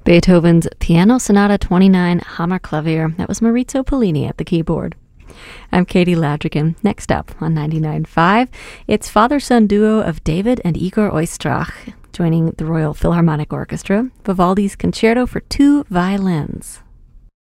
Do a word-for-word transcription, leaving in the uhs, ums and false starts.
Beethoven's Piano Sonata twenty-nine Hammerklavier. That was Maurizio Pollini at the keyboard. I'm Katie Ladrigan. Next up on ninety-nine point five, it's father-son duo of David and Igor Oistrach, joining the Royal Philharmonic Orchestra, Vivaldi's Concerto for Two Violins.